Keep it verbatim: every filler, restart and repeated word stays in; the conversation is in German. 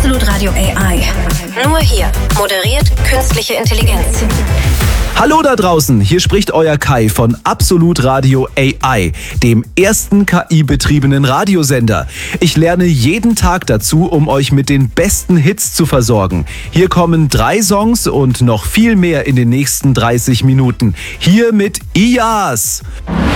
Absolut Radio A I. Nur hier. Moderiert künstliche Intelligenz. Hallo da draußen, hier spricht euer Kai von Absolut Radio A I, dem ersten K I-betriebenen Radiosender. Ich lerne jeden Tag dazu, um euch mit den besten Hits zu versorgen. Hier kommen drei Songs und noch viel mehr in den nächsten dreißig Minuten. Hier mit I A S.